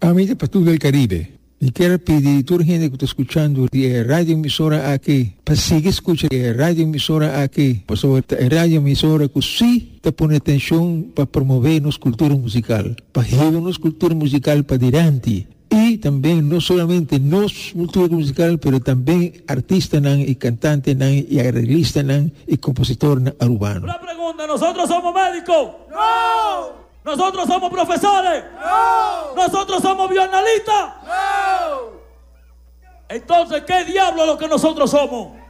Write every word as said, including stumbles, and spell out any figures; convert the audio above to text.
Amiga para todo el Caribe, e quero pedir a toda a gente que está escutando a rádio emissora aqui, para seguir escutando a rádio emissora aqui, para a rádio emissora que sim está pondo atenção para promover nossa cultura musical, para levar nossa cultura musical para diante. E também, não somente nossa cultura musical, mas também artistas e cantantes e arreglistas e compositores urbanos. Una pregunta, ¿nosotros somos médicos? ¡No! ¿Nosotros somos profesores? ¡No! ¿Nosotros somos bioanalistas? ¡No! Entonces, ¿qué diablo es lo que nosotros somos?